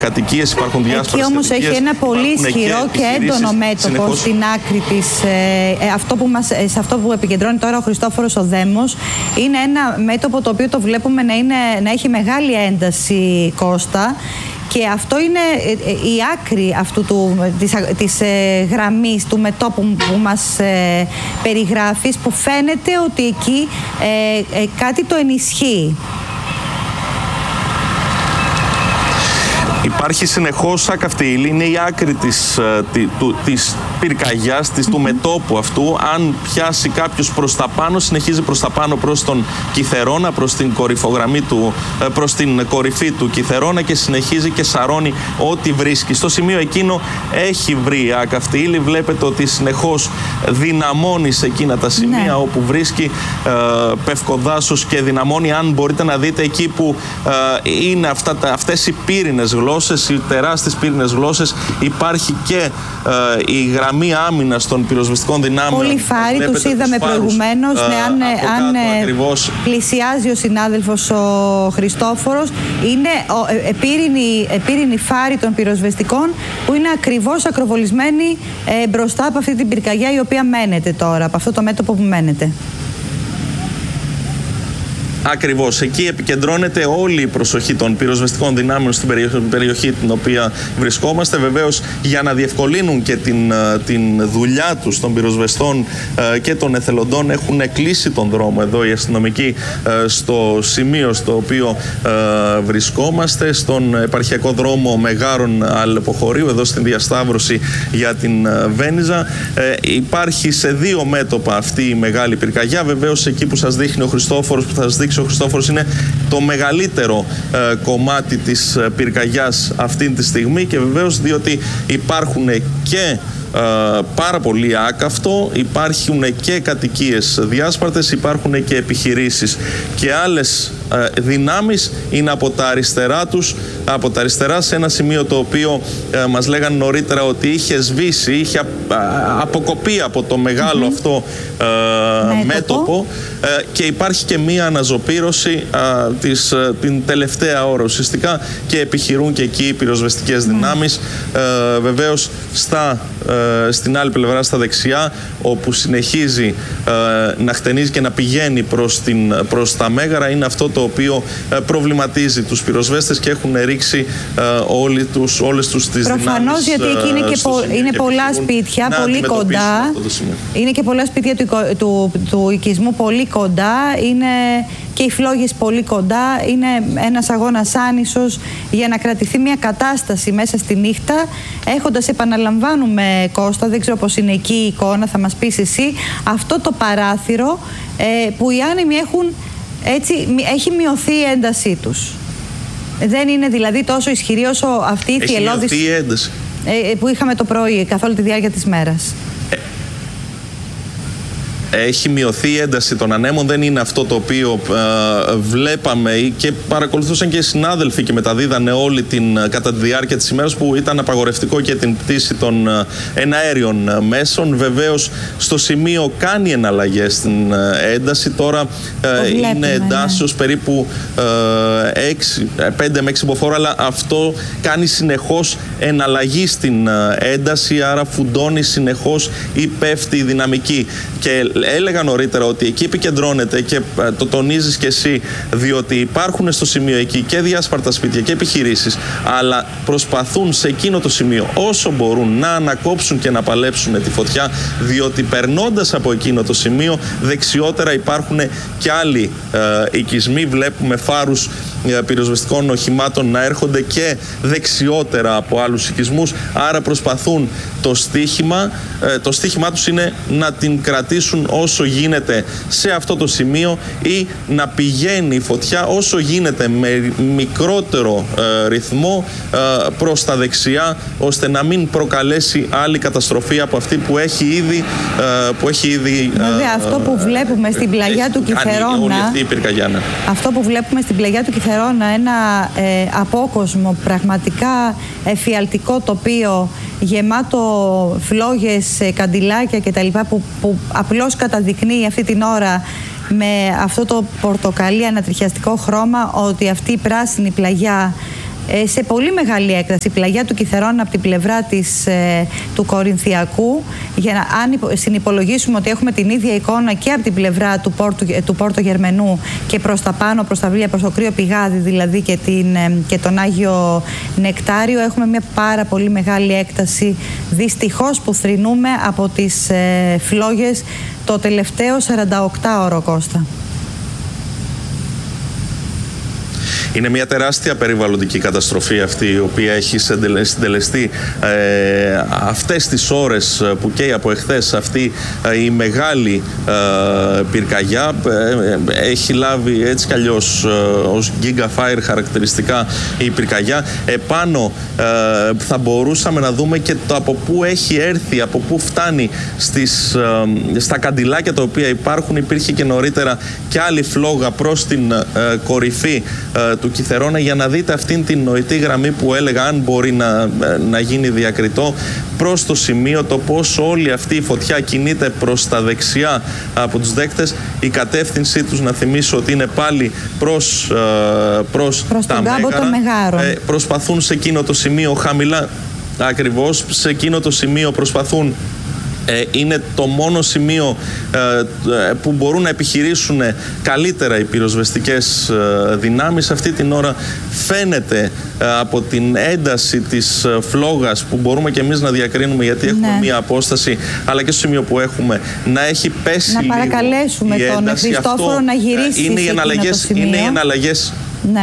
κατοικίες, υπάρχουν διάσπαρτες κατοικίες. Εκεί όμως έχει ένα πολύ ισχυρό και έντονο μέτωπο στην άκρη της. Σε αυτό που επικεντρώνει τώρα ο Χριστόφορος ο Δέμος, είναι ένα μέτωπο το οποίο το βλέπουμε να έχει μεγάλη ένταση, Κώστα. Και αυτό είναι η άκρη αυτού της γραμμής, του μετώπου που μας περιγράφεις, που φαίνεται ότι εκεί κάτι το ενισχύει. Υπάρχει συνεχώς άκαυτη ύλη, είναι η άκρη της πυρκαγιάς, του μετώπου αυτού. Αν πιάσει κάποιος προς τα πάνω, συνεχίζει προς τα πάνω, προς τον Κιθερώνα, προς την κορυφογραμμή του, προς την κορυφή του Κιθερώνα, και συνεχίζει και σαρώνει ό,τι βρίσκει. Στο σημείο εκείνο έχει βρει άκαυτη ύλη. Βλέπετε ότι συνεχώς δυναμώνει σε εκείνα τα σημεία όπου βρίσκει πευκοδάσος και δυναμώνει. Αν μπορείτε να δείτε εκεί που είναι αυτές οι πύρινες γλώσσες, οι τεράστιες πύρινες γλώσσες, υπάρχει και η γραμμή άμυνας των πυροσβεστικών δυνάμεων. Πολύ φάρη, τους είδαμε προηγουμένως. Αν πλησιάζει ο συνάδελφος ο Χριστόφορος, είναι επίρινη φάρη των πυροσβεστικών που είναι ακριβώς ακροβολισμένη μπροστά από αυτή την πυρκαγιά η οποία μένεται τώρα, από αυτό το μέτωπο που μένεται. Ακριβώς. Εκεί επικεντρώνεται όλη η προσοχή των πυροσβεστικών δυνάμεων στην περιοχή την οποία βρισκόμαστε. Βεβαίως, για να διευκολύνουν και την δουλειά τους των πυροσβεστών και των εθελοντών, έχουν κλείσει τον δρόμο εδώ οι αστυνομικοί στο σημείο στο οποίο βρισκόμαστε, στον επαρχιακό δρόμο Μεγάρων Αλεποχωρίου, εδώ στην διασταύρωση για την Βένιζα. Υπάρχει σε δύο μέτωπα αυτή η μεγάλη πυρκαγιά. Βεβαίως, εκεί που σας δείχνει ο Χριστόφορος, που θα σας δείξει ο Χριστόφορος, είναι το μεγαλύτερο κομμάτι της πυρκαγιάς αυτή τη στιγμή, και βεβαίως διότι υπάρχουν και πάρα πολύ άκαυτο, υπάρχουν και κατοικίες διάσπαρτες, υπάρχουν και επιχειρήσεις, και άλλες δυνάμεις είναι από τα αριστερά τους, από τα αριστερά, σε ένα σημείο το οποίο μας λέγανε νωρίτερα ότι είχε σβήσει, είχε αποκοπεί από το μεγάλο αυτό μέτωπο, και υπάρχει και μία αναζωπήρωση την τελευταία ώρα ουσιαστικά, και επιχειρούν και εκεί οι πυροσβεστικές δυνάμεις. Βεβαίως στην άλλη πλευρά, στα δεξιά, όπου συνεχίζει να χτενίζει και να πηγαίνει προς τα Μέγαρα, είναι αυτό το οποίο προβληματίζει τους πυροσβέστες, και έχουν ρίξει όλες τους τις δυνάμεις. Προφανώς, γιατί εκεί είναι πολλά σπίτια πολύ κοντά. Είναι και πολλά σπίτια του οικισμού πολύ κοντά. Είναι και οι φλόγες πολύ κοντά. Είναι ένας αγώνας άνισος για να κρατηθεί μια κατάσταση μέσα στη νύχτα, έχοντας, επαναλαμβάνουμε, Κώστα, δεν ξέρω πώς είναι εκεί η εικόνα, θα μας πεις εσύ, αυτό το παράθυρο που οι άνεμοι έχει μειωθεί η έντασή τους. Δεν είναι δηλαδή τόσο ισχυρή όσο αυτή η θυελλώδης που είχαμε το πρωί καθ' όλη τη διάρκεια της μέρας. Έχει μειωθεί η ένταση των ανέμων, δεν είναι αυτό το οποίο βλέπαμε και παρακολουθούσαν και οι συνάδελφοι και μεταδίδανε όλη κατά τη διάρκεια της ημέρας, που ήταν απαγορευτικό και την πτήση των εναέριων μέσων. Βεβαίως, στο σημείο κάνει εναλλαγές στην ένταση. Τώρα είναι εντάσσεως περίπου 5 με 6 μποφόρ, αλλά αυτό κάνει συνεχώς εναλλαγή στην ένταση, άρα φουντώνει συνεχώς ή πέφτει η δυναμική. Και έλεγα νωρίτερα ότι εκεί επικεντρώνεται, και το τονίζεις και εσύ, διότι υπάρχουν στο σημείο εκεί και διάσπαρτα σπίτια και επιχειρήσεις, αλλά προσπαθούν σε εκείνο το σημείο όσο μπορούν να ανακόψουν και να παλέψουν τη φωτιά, διότι περνώντας από εκείνο το σημείο δεξιότερα υπάρχουν και άλλοι οικισμοί. Βλέπουμε φάρους πυροσβεστικών οχημάτων να έρχονται και δεξιότερα από άλλους οικισμούς, άρα προσπαθούν το στίχημά τους είναι να την κρατήσουν όσο γίνεται σε αυτό το σημείο, ή να πηγαίνει η φωτιά όσο γίνεται με μικρότερο ρυθμό προς τα δεξιά, ώστε να μην προκαλέσει άλλη καταστροφή από αυτή που έχει ήδη βέβαια, αυτό που βλέπουμε στην πλαγιά του Κιθερώνα, αυτό που βλέπουμε στην πλαγιά του Κιθερώνα, ένα απόκοσμο, πραγματικά εφιαλτικό τοπίο, γεμάτο φλόγες, καντιλάκια κτλ, που απλώς καταδεικνύει αυτή την ώρα με αυτό το πορτοκαλί ανατριχιαστικό χρώμα ότι αυτή η πράσινη πλαγιά σε πολύ μεγάλη έκταση. Η πλαγιά του Κιθερόνα από την πλευρά του Κορινθιακού, αν συνυπολογίσουμε ότι έχουμε την ίδια εικόνα και από την πλευρά του Πόρτο Γερμενού και προς τα πάνω, προς τα Βίλια, προς το Κρύο Πηγάδι δηλαδή και τον Άγιο Νεκτάριο, έχουμε μια πάρα πολύ μεγάλη έκταση δυστυχώς που θρηνούμε από τις φλόγες το τελευταίο 48ωρο, Κώστα. Είναι μια τεράστια περιβαλλοντική καταστροφή αυτή, η οποία έχει συντελεστεί αυτές τις ώρες που καίει από εχθές αυτή η μεγάλη πυρκαγιά. Έχει λάβει έτσι κι αλλιώς ως gigafire χαρακτηριστικά η πυρκαγιά. Επάνω θα μπορούσαμε να δούμε και το από πού έχει έρθει, από πού φτάνει στα καντιλάκια τα οποία υπάρχουν. Υπήρχε και νωρίτερα και άλλη φλόγα προς την κορυφή του Κιθερώνα, για να δείτε αυτήν την νοητή γραμμή που έλεγα, αν μπορεί να γίνει διακριτό, προς το σημείο το πώς όλη αυτή η φωτιά κινείται προς τα δεξιά από τους δέκτες. Η κατεύθυνσή τους, να θυμίσω ότι είναι πάλι προς τα Μέγαρα. Προσπαθούν σε εκείνο το σημείο χαμηλά, ακριβώς σε εκείνο το σημείο προσπαθούν. Είναι το μόνο σημείο που μπορούν να επιχειρήσουν καλύτερα οι πυροσβεστικές δυνάμεις. Αυτή την ώρα φαίνεται από την ένταση της φλόγας, που μπορούμε και εμείς να διακρίνουμε, γιατί έχουμε μία απόσταση, αλλά και στο σημείο που έχουμε, να έχει πέσει λίγο. Να παρακαλέσουμε τον Χριστόφορο να γυρίσει. Είναι οι εναλλαγές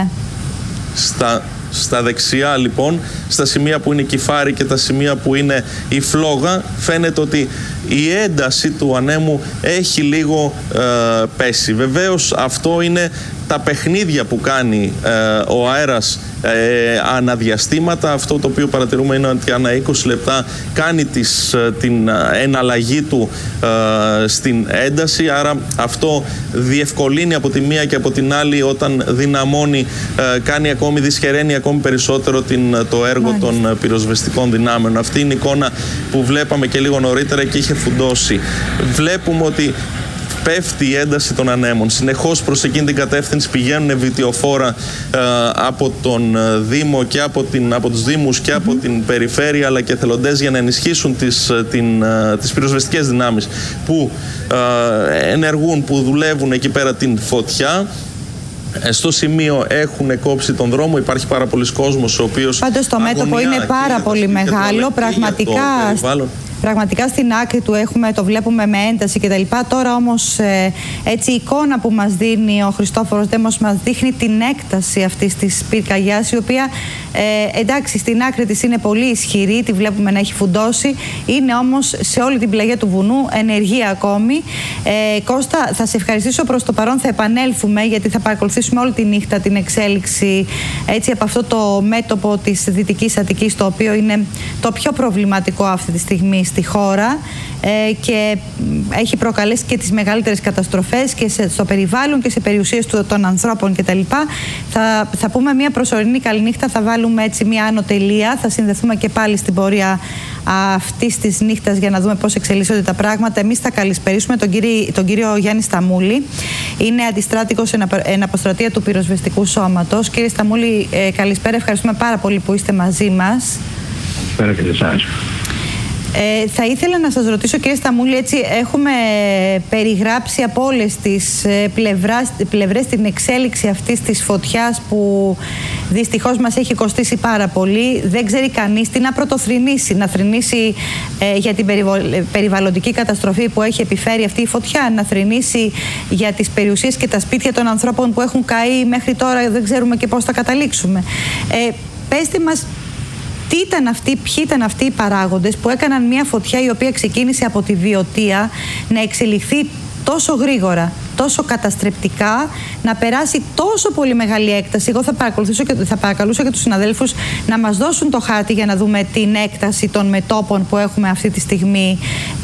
στα δεξιά, λοιπόν, στα σημεία που είναι η Κιφάρη και τα σημεία που είναι η φλόγα. Φαίνεται ότι η ένταση του ανέμου έχει λίγο πέσει. Βεβαίως αυτό είναι τα παιχνίδια που κάνει ο αέρας αναδιαστήματα. Αυτό το οποίο παρατηρούμε είναι ότι ανά 20 λεπτά κάνει την εναλλαγή του στην ένταση, άρα αυτό διευκολύνει από τη μία και από την άλλη, όταν δυναμώνει, κάνει ακόμη, δυσχεραίνει ακόμη περισσότερο το έργο των πυροσβεστικών δυνάμεων. Αυτή είναι η εικόνα που βλέπαμε και λίγο νωρίτερα και είχε φουντώσει. Βλέπουμε ότι πέφτει η ένταση των ανέμων. Συνεχώς προς εκείνη την κατεύθυνση πηγαίνουν βιτιοφόρα από τον Δήμο και από τους Δήμους και από την περιφέρεια, αλλά και εθελοντές, για να ενισχύσουν τις πυροσβεστικές δυνάμεις που ενεργούν, που δουλεύουν εκεί πέρα την φωτιά. Στο σημείο έχουν κόψει τον δρόμο. Υπάρχει πάρα πολλοί κόσμος ο οποίος... Πάντως το μέτωπο είναι πάρα πολύ μεγάλο. Πραγματικά στην άκρη του το βλέπουμε με ένταση κτλ. Τώρα όμως έτσι η εικόνα που μας δίνει ο Χριστόφορος Δέμος μας δείχνει την έκταση αυτής της πυρκαγιάς, η οποία εντάξει, στην άκρη της είναι πολύ ισχυρή, τη βλέπουμε να έχει φουντώσει, είναι όμως σε όλη την πλαγιά του βουνού ενεργή ακόμη. Κώστα, θα σε ευχαριστήσω προς το παρόν, θα επανέλθουμε, γιατί θα παρακολουθήσουμε όλη τη νύχτα την εξέλιξη έτσι από αυτό το μέτωπο της Δυτικής Αττικής, το οποίο είναι το πιο προβληματικό αυτή τη στιγμή στη χώρα και έχει προκαλέσει και τις μεγαλύτερες καταστροφές και στο περιβάλλον και σε περιουσίες των ανθρώπων κτλ. Θα πούμε μια προσωρινή καληνύχτα, θα βάλουμε έτσι μια άνω τελεία, θα συνδεθούμε και πάλι στην πορεία αυτής της νύχτας για να δούμε πώς εξελίσσονται τα πράγματα. Εμείς θα καλησπερίσουμε τον κύριο Γιάννη Σταμούλη, είναι αντιστράτηγος εν αποστρατεία του Πυροσβεστικού Σώματος. Κύριε Σταμούλη, καλησπέρα, ευχαριστούμε πάρα πολύ που είστε μαζί μας. Καλησπέρα και εσάς. Θα ήθελα να σας ρωτήσω, κύριε Σταμούλη, έτσι έχουμε περιγράψει από όλες τις πλευρές την εξέλιξη αυτής της φωτιάς που δυστυχώς μας έχει κοστίσει πάρα πολύ. Δεν ξέρει κανείς τι να πρωτοθρηνήσει, να θρηνήσει για την περιβαλλοντική καταστροφή που έχει επιφέρει αυτή η φωτιά, να θρηνήσει για τις περιουσίες και τα σπίτια των ανθρώπων που έχουν καεί μέχρι τώρα, δεν ξέρουμε και πώς θα καταλήξουμε. Πέστε μας, ποιοι ήταν αυτοί οι παράγοντες που έκαναν μια φωτιά η οποία ξεκίνησε από τη Βιωτία να εξελιχθεί τόσο γρήγορα, τόσο καταστρεπτικά, να περάσει τόσο πολύ μεγάλη έκταση. Εγώ θα παρακαλούσα και τους συναδέλφους να μας δώσουν το χάρτη για να δούμε την έκταση των μετώπων που έχουμε αυτή τη στιγμή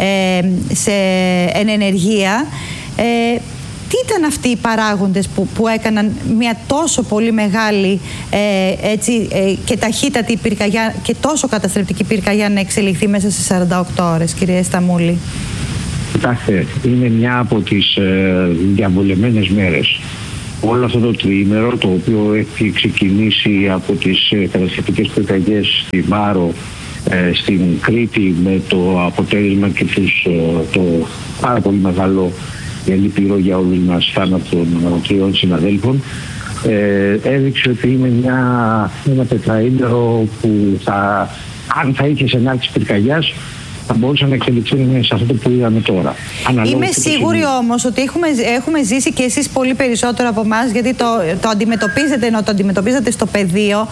εν ενεργεία. Τι ήταν αυτοί οι παράγοντες που έκαναν μια τόσο πολύ μεγάλη και ταχύτατη πυρκαγιά και τόσο καταστρεπτική πυρκαγιά να εξελιχθεί μέσα σε 48 ώρες, κύριε Σταμούλη? Κοιτάξτε, είναι μια από τις διαβολεμένες μέρες όλο αυτό το τριήμερο, το οποίο έχει ξεκινήσει από τις καταστατικές πυρκαγιές στη Βάρο, στην Κρήτη, με το αποτέλεσμα και το πάρα πολύ μεγάλο λυπηρό για όλους μας θάνατο των 3 συναδέλφων, έδειξε ότι είναι ένα τετραήμερο που αν θα είχε ενάρξη πυρκαγιάς, θα μπορούσαν να εξελιχθούν σε αυτό που είδαμε τώρα. Είμαι σίγουρη όμως ότι έχουμε ζήσει και εσείς πολύ περισσότερο από εμάς, γιατί το αντιμετωπίζετε, ενώ το αντιμετωπίζετε στο πεδίο,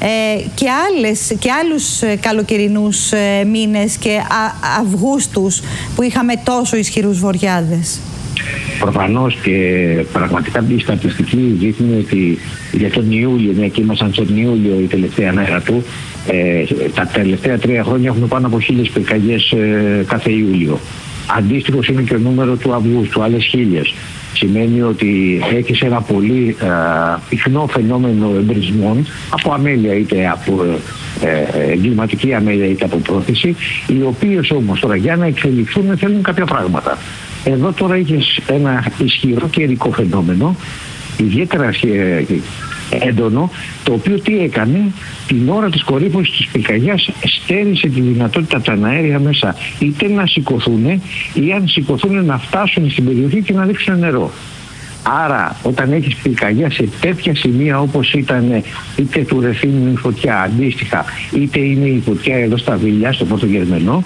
και άλλους καλοκαιρινούς μήνες και Αυγούστους που είχαμε τόσο ισχυρούς βοριάδες. Προφανώς, και πραγματικά η στατιστική δείχνει ότι για τον Ιούλιο, μια και ήμασταν στον Ιούλιο η τελευταία μέρα του, τα τελευταία 3 χρόνια έχουμε πάνω από 1000 πυρκαγιές κάθε Ιούλιο. Αντίστοιχος είναι και ο νούμερο του Αυγούστου, άλλες 1000. Σημαίνει ότι έχει ένα πολύ πυκνό φαινόμενο εμπρισμών από αμέλεια, είτε από εγκληματική αμέλεια είτε από πρόθεση, οι οποίες όμως τώρα για να εξελιχθούν θέλουν κάποια πράγματα. Εδώ τώρα είχες ένα ισχυρό καιρικό φαινόμενο, ιδιαίτερα έντονο, το οποίο τι έκανε? Την ώρα της κορύφωσης της πυρκαγιάς στέρισε τη δυνατότητα τα αέρια μέσα είτε να σηκωθούν, ή αν σηκωθούν να φτάσουν στην περιοχή και να ρίξουν νερό. Άρα όταν έχεις πυρκαγιά σε τέτοια σημεία όπως ήταν είτε του Ρεθύμνου η φωτιά αντίστοιχα, είτε είναι η φωτιά εδώ στα Βίλια, στο Πόρτο Γερμενό,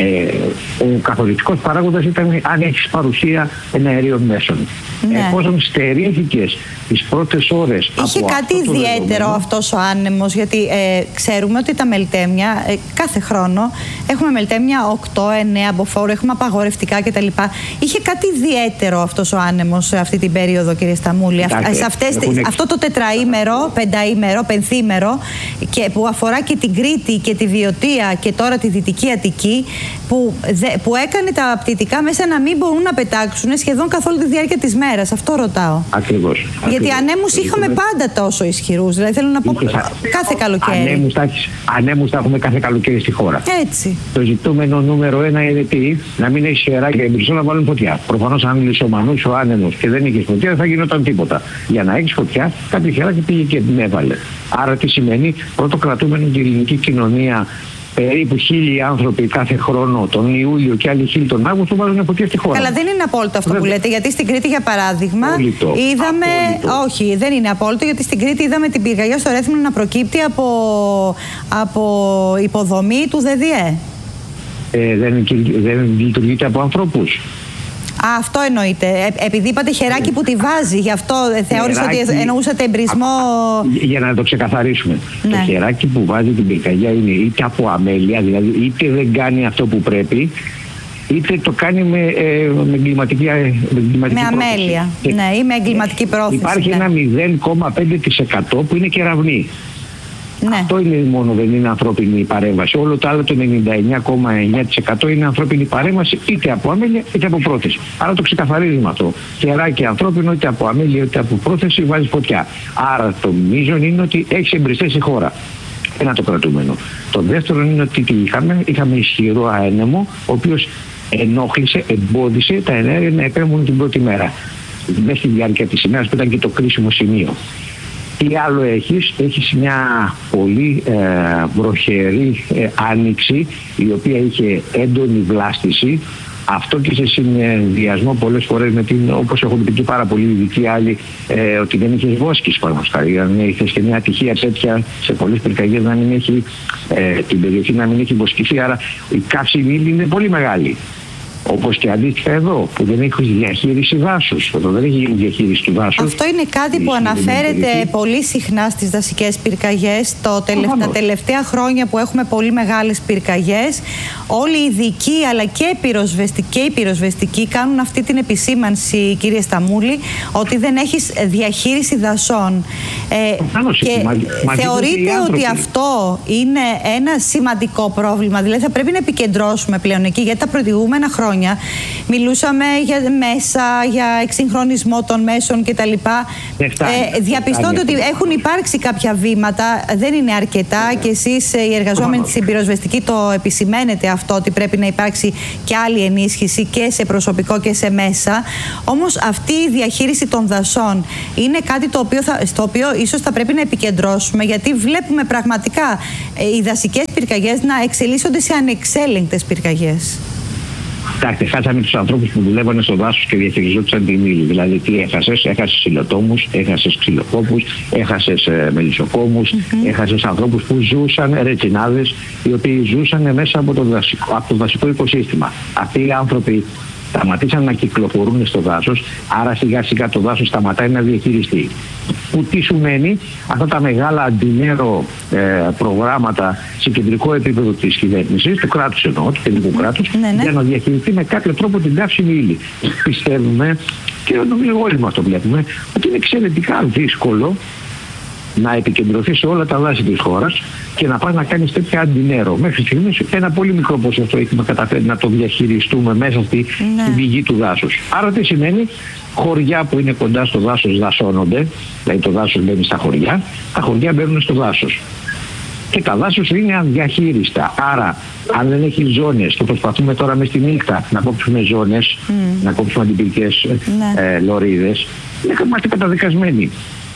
ο καθοριστικός παράγοντας ήταν αν έχεις παρουσία εναερίων μέσων. Εφόσον στερήθηκες τις πρώτες ώρες. Είχε κάτι ιδιαίτερο αυτός ο άνεμος, γιατί ξέρουμε ότι τα μελτέμια κάθε χρόνο έχουμε μελτέμια 8-9 μποφόρ, έχουμε απαγορευτικά κτλ. Είχε κάτι ιδιαίτερο αυτός ο άνεμος σε αυτή την περίοδο, κύριε Σταμούλη? Αυτό το τετραήμερο, πενταήμερο, πενθήμερο, και που αφορά και την Κρήτη και τη Βιωτία και τώρα τη Δυτική Αττική, που έκανε τα πτυτικά μέσα να μην μπορούν να πετάξουν σχεδόν καθ' όλη τη διάρκεια της μέρας. Αυτό ρωτάω. Ακριβώς. Γιατί ανέμους είχαμε πάντα τόσο ισχυρούς. Δηλαδή θέλω να πω κάθε καλοκαίρι. Ανέμους θα έχουμε κάθε καλοκαίρι στη χώρα. Έτσι. Το ζητούμενο νούμερο 1 είναι τι? Να μην έχει χεράκια εμπριστό να βάλουν φωτιά. Προφανώς αν λησομανούσε ο άνεμος και δεν είχε φωτιά δεν θα γινόταν τίποτα. Για να έχει φωτιά, κάποιο χεράκι πήγε και την έβαλε. Άρα τι σημαίνει? Πρώτο κρατούμενο την ελληνική κοινωνία. Περίπου 1000 άνθρωποι κάθε χρόνο τον Ιούλιο και άλλοι 1000 τον Αύγουστο βάζουν φωτιά στη χώρα. Αλλά δεν είναι απόλυτο αυτό που λέτε, γιατί στην Κρήτη, για παράδειγμα, είδαμε. Όχι, δεν είναι απόλυτο, γιατί στην Κρήτη είδαμε την πυρκαγιά στο Ρέθυμνο να προκύπτει από υποδομή του ΔΔΕ. Δεν λειτουργείται από ανθρώπους. Αυτό εννοείται. Επειδή είπατε χεράκι που τη βάζει, γι' αυτό θεώρησα ότι εννοούσατε εμπρισμό. Για να το ξεκαθαρίσουμε. Ναι. Το χεράκι που βάζει την πυρκαγιά είναι είτε από αμέλεια, δηλαδή είτε δεν κάνει αυτό που πρέπει, είτε το κάνει με εγκληματική πρόθεση. Με αμέλεια. Ναι, ή με εγκληματική πρόθεση. Υπάρχει ένα 0,5% που είναι κεραυνή. Ναι. Αυτό είναι μόνο, δεν είναι ανθρώπινη παρέμβαση. Όλο το άλλο, το 99,9% είναι ανθρώπινη παρέμβαση, είτε από αμέλεια είτε από πρόθεση. Άρα το ξεκαθαρίζουμε αυτό. Χεράκι ανθρώπινο, είτε από αμέλεια είτε από πρόθεση, βάζει φωτιά. Άρα το μείζον είναι ότι έχει εμπριστές η χώρα. Ένα το κρατούμενο. Το δεύτερο είναι ότι είχαμε ισχυρό άνεμο, ο οποίος ενόχλησε, εμπόδισε τα ενέργεια να επέμβουν την πρώτη μέρα. Μέσα στη διάρκεια της ημέρας που ήταν και το κρίσιμο σημείο. Τι άλλο έχεις μια πολύ βροχερή άνοιξη, η οποία είχε έντονη βλάστηση. Αυτό και σε συνδυασμό πολλές φορές με την, όπως έχουν πει και πάρα πολύ ειδικοί άλλοι, ότι δεν είχες βόσκης παραδείγματος. Αν είχες και μια ατυχία τέτοια σε πολλές πυρκαγιές να μην έχει την περιοχή να μην έχει βοσκηθεί, άρα η καύσιμη ύλη είναι πολύ μεγάλη. Όπως και αντίστοιχα εδώ, που δεν έχει διαχείριση δάσους. Εδώ δεν έχει διαχείριση του δάσους. Αυτό είναι κάτι που αναφέρεται πολύ συχνά στις δασικές πυρκαγιές. Τα τελευταία χρόνια που έχουμε πολύ μεγάλες πυρκαγιές, όλοι οι ειδικοί αλλά και οι πυροσβεστικοί κάνουν αυτή την επισήμανση, κύριε Σταμούλη, ότι δεν έχεις διαχείριση δασών. Και θεωρείτε ότι αυτό είναι ένα σημαντικό πρόβλημα? Δηλαδή θα πρέπει να επικεντρώσουμε πλέον εκεί, γιατί τα προηγούμενα χρόνια χρόνια. Μιλούσαμε για μέσα, για εξυγχρονισμό των μέσων κτλ. Διαπιστώνται ότι έχουν υπάρξει κάποια βήματα, δεν είναι αρκετά και εσείς οι εργαζόμενοι στην πυροσβεστική το επισημαίνετε αυτό, ότι πρέπει να υπάρξει και άλλη ενίσχυση και σε προσωπικό και σε μέσα. Όμως αυτή η διαχείριση των δασών είναι κάτι στο οποίο ίσως θα πρέπει να επικεντρώσουμε, γιατί βλέπουμε πραγματικά οι δασικές πυρκαγιές να εξελίσσονται σε ανεξέλεγκτες πυρκαγιές. Κοιτάξτε, χάσαμε τους ανθρώπους που δουλεύανε στο δάσος και διαχειριζόντουσαν την ύλη. Δηλαδή, τι έχασες? Έχασες υλοτόμους, έχασες ξυλοκόπους, έχασες μελισσοκόμους, έχασες ανθρώπους που ζούσαν, ρετσινάδες, οι οποίοι ζούσαν μέσα από το δασικό οικοσύστημα. Αυτοί οι άνθρωποι σταματήσαν να κυκλοφορούν στο δάσος, άρα σιγά σιγά το δάσος σταματάει να διαχειριστεί. Που τι σημαίνει? Αυτά τα μεγάλα αντιμέρο προγράμματα σε κεντρικό επίπεδο της κυβέρνησης, του κράτους εννοώ, του κεντρικού κράτους, για να διαχειριστεί με κάποιο τρόπο την καύσιμη ύλη. Πιστεύουμε, και νομίζω όλοι μας το βλέπουμε, ότι είναι εξαιρετικά δύσκολο να επικεντρωθεί σε όλα τα δάση της χώρας και να πάει να κάνει τέτοια αντιμέρο. Μέχρι στιγμής ένα πολύ μικρό ποσοστό έχουμε καταφέρει να το διαχειριστούμε μέσα στην πηγή του δάσους. Άρα τι σημαίνει? Χωριά που είναι κοντά στο δάσος δασώνονται, δηλαδή το δάσος μπαίνει στα χωριά, τα χωριά μπαίνουν στο δάσος. Και τα δάσος είναι αδιαχείριστα. Άρα, αν δεν έχει ζώνες, και προσπαθούμε τώρα μες στη νύχτα να κόψουμε ζώνες, να κόψουμε αντιπυρικές λωρίδες, είμαστε καταδικασμένοι.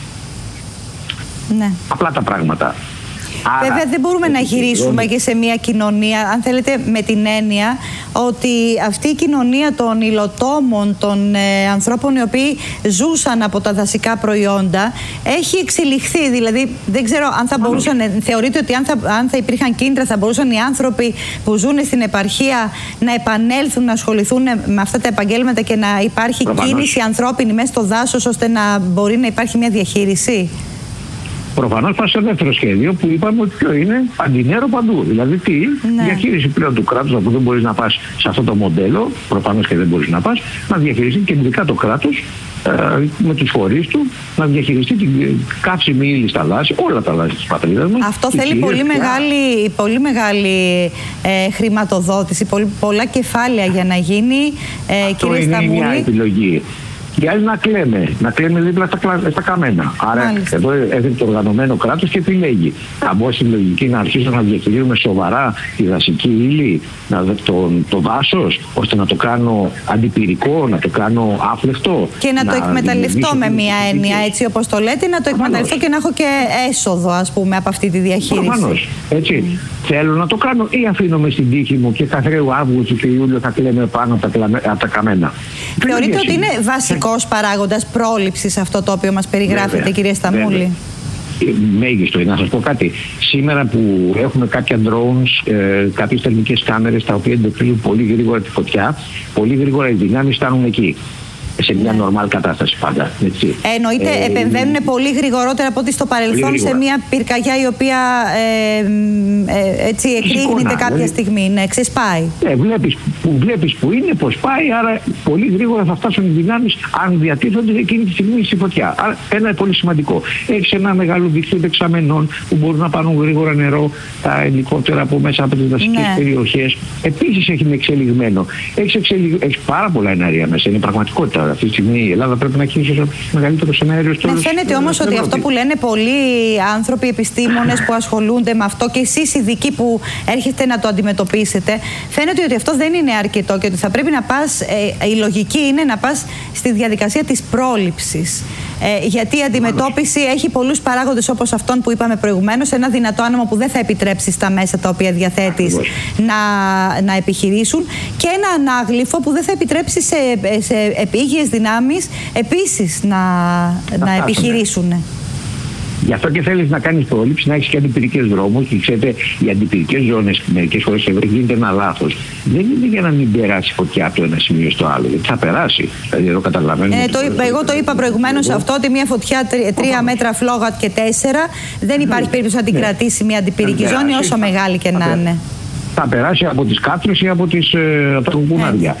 Ναι. Απλά τα πράγματα. Βέβαια δεν μπορούμε να γυρίσουμε και σε μια κοινωνία, αν θέλετε, με την έννοια ότι αυτή η κοινωνία των υλοτόμων, των ανθρώπων οι οποίοι ζούσαν από τα δασικά προϊόντα, έχει εξελιχθεί. Δηλαδή δεν ξέρω αν θα μπορούσαν, θεωρείτε ότι αν θα υπήρχαν κίνητρα, θα μπορούσαν οι άνθρωποι που ζουν στην επαρχία να επανέλθουν, να ασχοληθούν με αυτά τα επαγγέλματα και να υπάρχει κίνηση ανθρώπινη μέσα στο δάσος, ώστε να μπορεί να υπάρχει μια διαχείριση? Προφανώς πάει σε δεύτερο σχέδιο που είπαμε ότι ποιο είναι αντινέρο παντού. Δηλαδή τι, διαχείριση πλέον του κράτους, όπου δεν μπορείς να πας σε αυτό το μοντέλο, προφανώς και δεν μπορείς να πας, να διαχειριστεί κεντρικά το κράτος με τους φορείς του, να διαχειριστεί την καύσιμη ύλη στα δάση, όλα τα δάση της πατρίδας μας. Αυτό θέλει πολύ μεγάλη χρηματοδότηση, πολλά κεφάλαια για να γίνει, κύριε Σταμούλη. Είναι μια επιλογή. Και άλλοι να κλαίμε δίπλα στα καμένα. Άρα εδώ έρχεται το οργανωμένο κράτος και επιλέγει. Θα μπω στην λογική να αρχίσω να διαχειρίζουμε σοβαρά τη δασική ύλη, το δάσος, ώστε να το κάνω αντιπυρικό, να το κάνω άφλευτο. Και να το εκμεταλλευτώ με μια έννοια, έτσι όπως το λέτε, να το εκμεταλλευτώ και να έχω και έσοδο, ας πούμε, από αυτή τη διαχείριση. Προφανώς. Έτσι. Θέλω να το κάνω ή αφήνομαι στην τύχη μου και καθαρέου Αύγουστο και Ιούλιο θα κλαίμε πάνω από τα καμένα. Θεωρείτε ότι είναι βασικός παράγοντας πρόληψης αυτό το οποίο μας περιγράφετε, κύριε Σταμούλη? Μέγιστο. Να σας πω κάτι. Σήμερα που έχουμε κάποια drones, κάποιες θερμικές κάμερες τα οποία εντοπίζουν πολύ γρήγορα τη φωτιά, πολύ γρήγορα οι δυνάμεις φτάνουν εκεί. Σε μια νορμάλ κατάσταση πάντα. Έτσι. Εννοείται επεμβαίνουν πολύ γρηγορότερα από ό,τι στο παρελθόν σε μια πυρκαγιά η οποία έτσι εκρήγνεται κάποια στιγμή, ξεσπάει. Βλέπεις που είναι, πώς πάει, άρα πολύ γρήγορα θα φτάσουν οι δυνάμεις αν διατίθονται εκείνη τη στιγμή στη φωτιά. Άρα ένα πολύ σημαντικό. Έχεις ένα μεγάλο δίκτυο δεξαμενών που μπορούν να πάρουν γρήγορα νερό, τα ελικόπτερα από μέσα από τις δασικές περιοχές. Επίσης έχει εξελιγμένο. Έχεις πάρα πολλά εναέρια μέσα, είναι πραγματικότητα. Αυτή τη στιγμή η Ελλάδα πρέπει να έχει ίσως από τους μεγαλύτερους εναέριους στόλους. Φαίνεται όμως ότι αυτό που λένε πολλοί άνθρωποι, επιστήμονες που ασχολούνται με αυτό και εσείς ειδικοί που έρχεστε να το αντιμετωπίσετε, φαίνεται ότι αυτό δεν είναι αρκετό και ότι θα πρέπει να πας, η λογική είναι να πας στη διαδικασία της πρόληψης. Γιατί η αντιμετώπιση έχει πολλούς παράγοντες όπως αυτόν που είπαμε προηγουμένως, ένα δυνατό άνεμο που δεν θα επιτρέψει στα μέσα τα οποία διαθέτεις να επιχειρήσουν και ένα ανάγλυφο που δεν θα επιτρέψει σε επίγειες δυνάμεις επίσης να επιχειρήσουν. Γι' αυτό και θέλεις να κάνεις πρόληψη, να έχεις και αντιπυρικές δρόμους. Και ξέρετε, οι αντιπυρικές ζώνες μερικές φορές εδώ γίνεται ένα λάθος. Δεν είναι για να μην περάσει φωτιά από το ένα σημείο στο άλλο, γιατί θα περάσει. Δηλαδή εδώ καταλαβαίνουμε. Εγώ το είπα προηγουμένως αυτό, ότι μια φωτιά 3 μέτρα φλόγα και 4 δεν υπάρχει περίπτωση να την κρατήσει μια αντιπυρική ζώνη, όσο μεγάλη και να είναι. Θα περάσει από τις κάτρες ή από τα κουκουνάρια.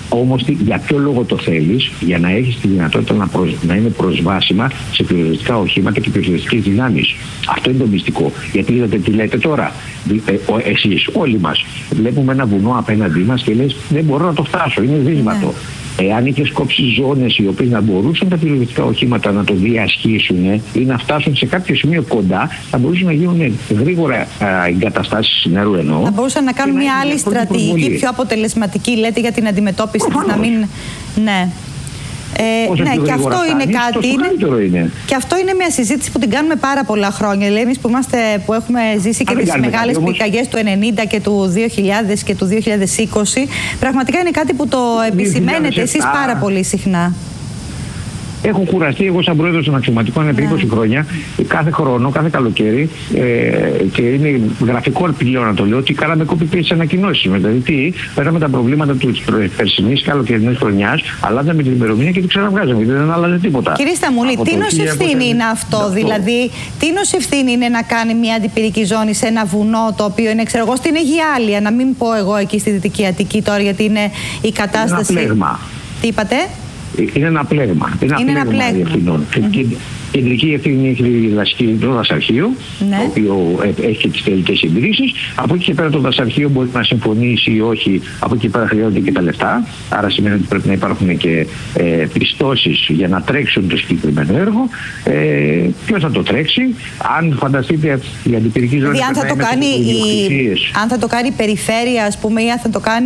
Όμως για ποιο λόγο το θέλεις? Για να έχεις τη δυνατότητα να είναι προσβάσιμα σε πυροσβεστικά οχήματα και πυροσβεστικές δυνάμεις. Αυτό είναι το μυστικό. Γιατί είδατε τι λέτε τώρα. Εσείς, όλοι μας, βλέπουμε ένα βουνό απέναντί μας και λες δεν μπορώ να το φτάσω, είναι δύσματο. Εάν είχες κόψει ζώνες οι οποίες να μπορούσαν τα πυροσβεστικά οχήματα να το διασχίσουν ή να φτάσουν σε κάποιο σημείο κοντά, θα μπορούσαν να γίνουν γρήγορα εγκαταστάσεις νερού εννοώ. Θα μπορούσαν να κάνουν μια άλλη στρατηγική, πιο αποτελεσματική, λέτε, για την αντιμετώπιση της, να μην. Ναι. Ναι, και αυτό είναι κάτι. Και αυτό είναι μια συζήτηση που την κάνουμε πάρα πολλά χρόνια. Δηλαδή, εμείς που έχουμε ζήσει και τις μεγάλες πυρκαγιές του 90 και του 2000 και του 2020, πραγματικά είναι κάτι που το επισημαίνετε εσείς πάρα πολύ συχνά. Έχω κουραστεί εγώ σαν πρόεδρος των αξιωματικών επί 20 χρόνια, κάθε χρόνο, κάθε καλοκαίρι, και είναι γραφικό πλέον να το λέω, ότι κάναμε copy-paste ανακοινώσεις. Δηλαδή, πέραμε τα προβλήματα της περσινής καλοκαιρινής χρονιάς, αλλάζαμε την ημερομηνία και την ξαναβγάζαμε. Δεν άλλαζε τίποτα. Κύριε Σταμούλη, τίνος ευθύνη είναι αυτό? Δηλαδή, τίνος ευθύνη είναι να κάνει μια αντιπυρική ζώνη σε ένα βουνό το οποίο είναι, ξέρω εγώ, στην Αιγιάλεια, να μην πω εγώ εκεί στη Δυτική Αττική τώρα, γιατί είναι η κατάσταση. Είναι ένα πλέγμα. Τι είπατε? Είναι ένα πλέγμα. Είναι ένα πλέγμα ευθυνών. Κεντρική ευθύνη έχει το δασαρχείο, το οποίο έχει και τις τελικές συγκρίσεις. Από εκεί και πέρα το δασαρχείο μπορεί να συμφωνήσει ή όχι. Από εκεί και πέρα χρειάζονται και τα λεφτά. Άρα σημαίνει ότι πρέπει να υπάρχουν και πιστώσεις για να τρέξουν το συγκεκριμένο έργο. Ποιος θα το τρέξει? Αν φανταστείτε η αντιπυρική ζώνη. Δηλαδή, αν θα το κάνει η περιφέρεια, ας πούμε, ή αν θα το κάνει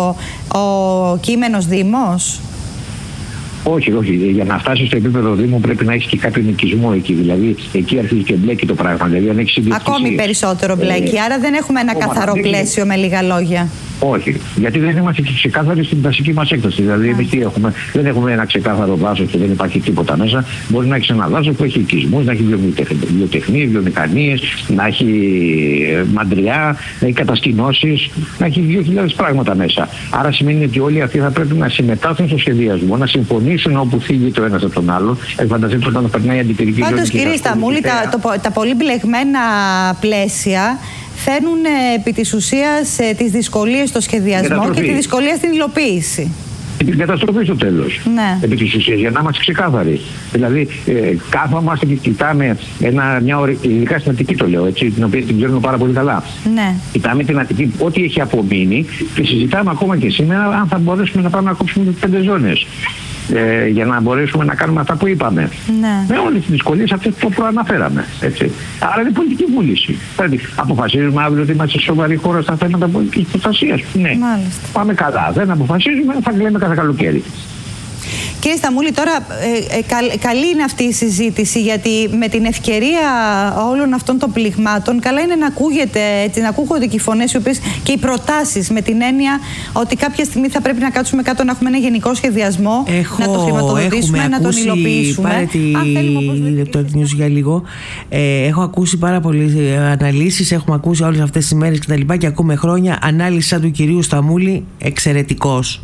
ο κείμενος Δήμος. Όχι. Για να φτάσει στο επίπεδο Δήμου πρέπει να έχει και κάποιο νοικισμό εκεί. Δηλαδή εκεί αρχίζει και μπλέκει το πράγμα. Δηλαδή, αν έχεις ακόμη περισσότερο μπλέκει. Άρα δεν έχουμε ένα καθαρό πλαίσιο, με λίγα λόγια. Όχι. Γιατί δεν είμαστε ξεκάθαροι στην δασική μας έκταση. Δηλαδή, εμείς τι έχουμε? Δεν έχουμε ένα ξεκάθαρο δάσος και δεν υπάρχει τίποτα μέσα. Μπορεί να έχει ένα δάσος που έχει οικισμούς, να έχει βιοτεχνίες, βιομηχανίες, να έχει μαντριά, να έχει κατασκηνώσεις, να έχει 2.000 πράγματα μέσα. Άρα σημαίνει ότι όλοι αυτοί θα πρέπει να συμμετάσχουν στο σχεδιασμό, να συμφωνήσουν όπου φύγει το ένας από τον άλλο. Φανταστείτε όταν περνάει η αντιπυρική ζώνη. Πάντως, κύριε Σταμούλη, τα πολύ μπλεγμένα πλαίσια φέρνουν επί της ουσίας τις δυσκολίες στο σχεδιασμό και τη δυσκολία στην υλοποίηση. Την καταστροφή στο τέλος. Ναι. Επί της ουσίας, για να είμαστε ξεκάθαροι. Δηλαδή, κάθομαστε και κοιτάμε μια ώρα, ειδικά στην Αττική το λέω, έτσι, την οποία την ξέρουμε πάρα πολύ καλά. Ναι. Κοιτάμε την Αττική, ό,τι έχει απομείνει και συζητάμε ακόμα και σήμερα αν θα μπορέσουμε να πάμε να κόψουμε τις 5 ζώνες. Για να μπορέσουμε να κάνουμε αυτά που είπαμε. Ναι. Με όλες τις δυσκολίες αυτές που προαναφέραμε. Έτσι. Άρα είναι πολιτική βούληση. Δηλαδή, αποφασίζουμε αύριο ότι είμαστε σοβαρή χώρα στα θέματα πολιτικής προστασίας. Ναι. Μάλιστα. Πάμε καλά. Δεν αποφασίζουμε, θα λέμε κάθε καλοκαίρι. Κύριε Σταμούλη, τώρα καλή είναι αυτή η συζήτηση, γιατί με την ευκαιρία όλων αυτών των πληγμάτων καλά είναι να ακούγεται, έτσι, να ακούγονται και οι φωνές και οι προτάσεις, με την έννοια ότι κάποια στιγμή θα πρέπει να κάτσουμε κάτω, να έχουμε ένα γενικό σχεδιασμό, να το χρηματοδοτήσουμε, να τον υλοποιήσουμε. Πάρε το news για λίγο. Έχω ακούσει πάρα πολλές αναλύσεις, έχουμε ακούσει όλες αυτές τις μέρες και ακούμε χρόνια. Ανάλυση σαν του κυρίου Σταμούλη, εξαιρετικός.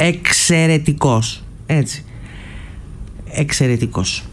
Έτσι. Εξαιρετικός.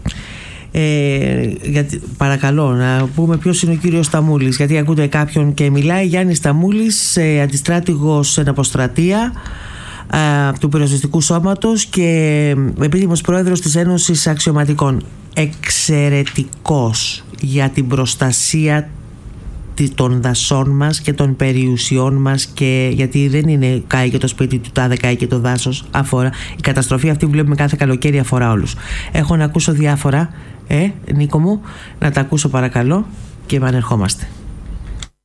Παρακαλώ να πούμε ποιος είναι ο κύριος Σταμούλης, γιατί ακούτε κάποιον και μιλάει. Γιάννης Σταμούλης, αντιστράτηγος εν αποστρατεία του Πυροσβεστικού Σώματος και επίδημος πρόεδρος της Ένωσης Αξιωματικών. Εξαιρετικός για την προστασία των δασών μας και των περιουσιών μας, και γιατί δεν είναι κάει και το σπίτι του τάδε, κάει και το δάσος. Η καταστροφή αυτή που βλέπουμε κάθε καλοκαίρι αφορά όλους. Έχω να ακούσω διάφορα, Νίκο μου, να τα ακούσω παρακαλώ και επανερχόμαστε.